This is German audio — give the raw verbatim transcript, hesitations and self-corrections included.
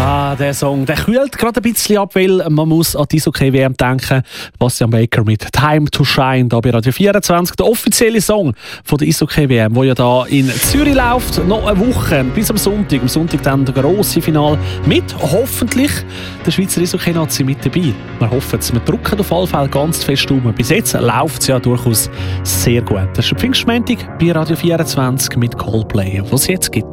Ah, der Song, der kühlt gerade ein bisschen ab, weil man muss an die Eishockey-W M denken. Bastian Baker mit «Time to Shine» da bei Radio vierundzwanzig. Der offizielle Song von der Eishockey-W M, der ja da in Zürich läuft. Noch eine Woche bis am Sonntag. Am Sonntag dann der grosse Finale mit hoffentlich der Schweizer Eishockey-Nazi mit dabei. Wir hoffen es. Wir drücken auf alle Fälle ganz fest um. Bis jetzt läuft es ja durchaus sehr gut. Das ist der Pfingstmontag bei Radio vierundzwanzig mit Coldplay, was es jetzt gibt.